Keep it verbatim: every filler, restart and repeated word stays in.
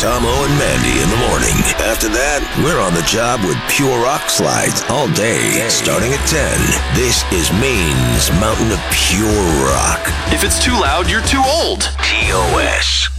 Tomo and Mandy in the morning. After that, we're on the job with Pure Rock Slides all day, starting at ten. This is Maine's mountain of pure rock. If it's too loud, you're too old. T O S.